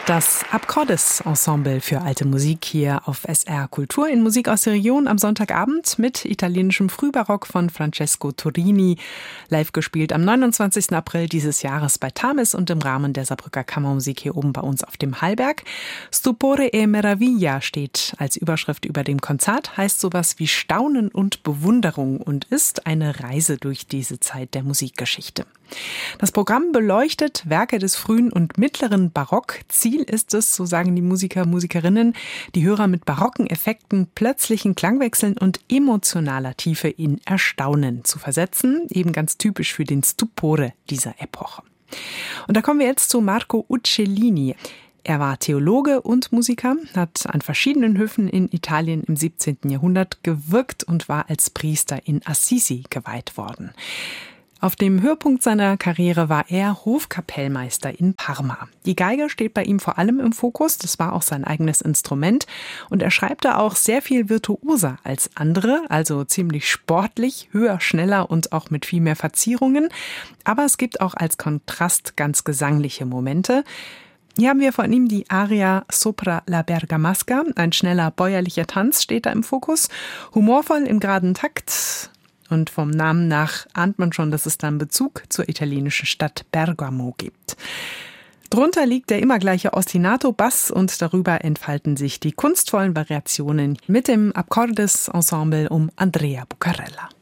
Das Akkordesensemble für alte Musik hier auf SR Kultur in Musik aus der Region am Sonntagabend mit italienischem Frühbarock von Francesco Turini, live gespielt am 29. April dieses Jahres bei Tamis und im Rahmen der Saarbrücker Kammermusik hier oben bei uns auf dem Hallberg. Stupore e Meraviglia steht als Überschrift über dem Konzert, heißt sowas wie Staunen und Bewunderung und ist eine Reise durch diese Zeit der Musikgeschichte. Das Programm beleuchtet Werke des frühen und mittleren Barock. Ziel ist es, so sagen die Musiker, Musikerinnen, die Hörer mit barocken Effekten, plötzlichen Klangwechseln und emotionaler Tiefe in Erstaunen zu versetzen, eben ganz typisch für den Stupore dieser Epoche. Und da kommen wir jetzt zu Marco Uccellini. Er war Theologe und Musiker, hat an verschiedenen Höfen in Italien im 17. Jahrhundert gewirkt und war als Priester in Assisi geweiht worden. Auf dem Höhepunkt seiner Karriere war er Hofkapellmeister in Parma. Die Geige steht bei ihm vor allem im Fokus, das war auch sein eigenes Instrument. Und er schreibt da auch sehr viel virtuoser als andere, also ziemlich sportlich, höher, schneller und auch mit viel mehr Verzierungen. Aber es gibt auch als Kontrast ganz gesangliche Momente. Hier haben wir von ihm die Aria Sopra la Bergamasca, ein schneller bäuerlicher Tanz steht da im Fokus, humorvoll im geraden Takt. Und vom Namen nach ahnt man schon, dass es dann Bezug zur italienischen Stadt Bergamo gibt. Drunter liegt der immer gleiche Ostinato-Bass und darüber entfalten sich die kunstvollen Variationen mit dem Akkordesensemble um Andrea Bucarella.